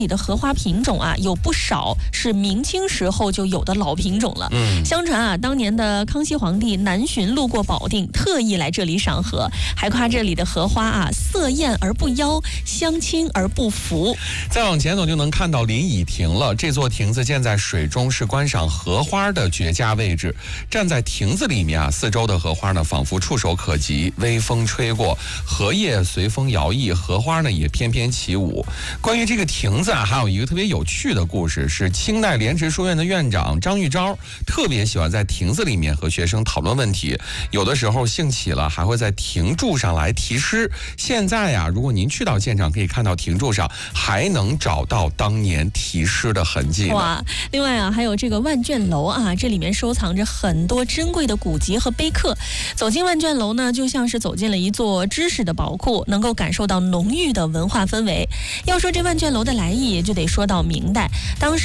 里的荷花品种啊，有不少是明清时候就有的老品种了。相传啊，当年的康熙皇帝南巡路过保定，特意来这里赏荷，还夸这里的荷花啊，色艳而不妖，香清而不浮。 再往前走就能看到临沂亭了。这座亭子建在水中，是观赏荷花的绝佳位置。站在亭子里面啊，四周的荷花呢，仿佛触手可及，微风吹过，荷叶随风摇曳，荷花呢也翩翩起舞。关于这个亭子啊，还有一个特别有趣的故事，是清代莲池书院的院长张玉钊特别喜欢在亭子里面和学生讨论问题，有的时候兴起了还会在亭柱上来题诗。现在呀，如果您去到现场，可以看到亭柱上还能找到当年题诗的痕迹。 哇，另外啊，还有这个万卷楼啊，这里面收藏着很多珍贵的古籍和碑刻。走进万卷楼呢，就像是走进了一座知识的宝库，能够感受到浓郁的文化氛围。要说这万卷楼的来意，就得说到明代，当时